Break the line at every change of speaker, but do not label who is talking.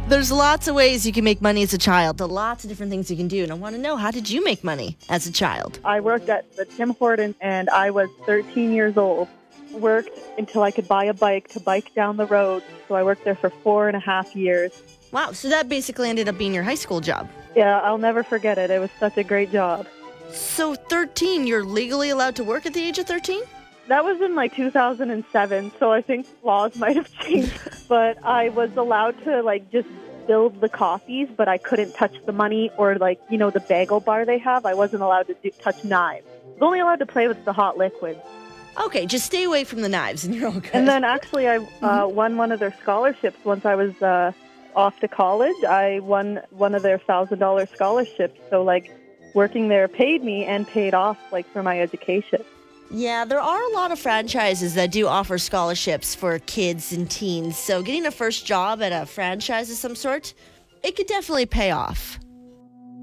There's lots of ways you can make money as a child. Lots of different things you can do. And I want to know, how did you make money as a child?
I worked at the Tim Hortons, and I was 13 years old. Worked until I could buy a bike to bike down the road. So I worked there for 4.5 years.
Wow, so that basically ended up being your high school job.
Yeah, I'll never forget it. It was such a great job.
So 13, you're legally allowed to work at the age of 13?
That was in 2007, so I think laws might have changed. But I was allowed to just build the coffees, but I couldn't touch the money or the bagel bar they have. I wasn't allowed to touch knives. I was only allowed to play with the hot liquids.
Okay, just stay away from the knives and you're all good.
And then actually I won one of their scholarships once I was off to college. I won one of their $1,000 scholarships. So working there paid me and paid off for my education.
Yeah, there are a lot of franchises that do offer scholarships for kids and teens. So getting a first job at a franchise of some sort, it could definitely pay off.